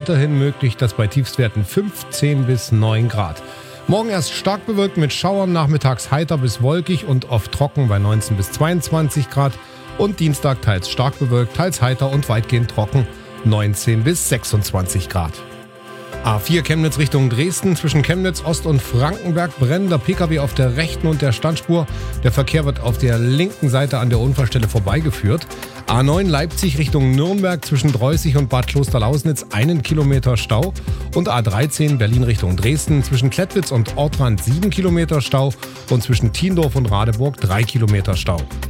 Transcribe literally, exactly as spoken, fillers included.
weiterhin möglich, das bei Tiefstwerten fünfzehn bis neun Grad. Morgen erst stark bewölkt mit Schauern, nachmittags heiter bis wolkig und oft trocken bei neunzehn bis zweiundzwanzig Grad. Und Dienstag teils stark bewölkt, teils heiter und weitgehend trocken, neunzehn bis sechsundzwanzig Grad. A vier Chemnitz Richtung Dresden, zwischen Chemnitz Ost und Frankenberg brennender P K W auf der rechten und der Standspur. Der Verkehr wird auf der linken Seite an der Unfallstelle vorbeigeführt. A neun Leipzig Richtung Nürnberg, zwischen Dreußig und Bad Klosterlausnitz einen Kilometer Stau. Und A dreizehn Berlin Richtung Dresden, zwischen Klettwitz und Ortrand sieben Kilometer Stau und zwischen Tiendorf und Radeburg drei Kilometer Stau.